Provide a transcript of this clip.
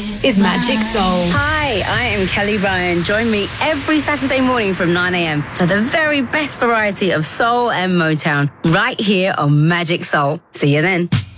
is Magic Soul. Hi, I am Kelly Ryan. Join me every Saturday morning from 9 a.m. for the very best variety of soul and Motown right here on Magic Soul. See you then.